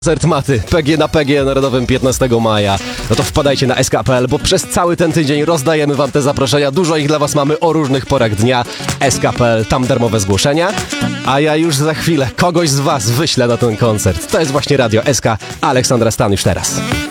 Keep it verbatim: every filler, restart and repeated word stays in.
Koncert Maty, P G na P G Narodowym piętnastego maja. No to wpadajcie na S K kropka P L, bo przez cały ten tydzień rozdajemy wam te zaproszenia. Dużo ich dla was mamy o różnych porach dnia. S K kropka P L, tam darmowe zgłoszenia. A ja już za chwilę kogoś z was wyślę na ten koncert. To jest właśnie Radio S K. Aleksandra Stan już teraz.